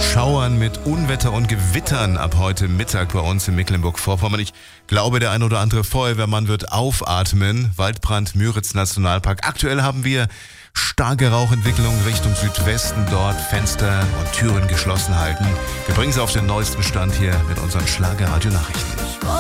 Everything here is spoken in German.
Schauern, mit Unwetter und Gewittern ab heute Mittag bei uns in Mecklenburg-Vorpommern. Ich glaube, der ein oder andere Feuerwehrmann wird aufatmen. Waldbrand, Müritz Nationalpark. Aktuell haben wir starke Rauchentwicklung Richtung Südwesten, dort Fenster und Türen geschlossen halten. Wir bringen Sie auf den neuesten Stand hier mit unseren Schlagerradio-Nachrichten.